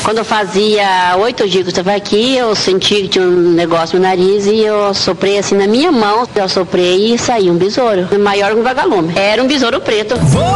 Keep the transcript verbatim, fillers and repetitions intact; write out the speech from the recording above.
Quando eu fazia oito dias que eu estava aqui, eu senti que tinha um negócio no nariz e eu soprei assim na minha mão. Eu soprei e saiu um besouro, maior que um vagalume. Era um besouro preto.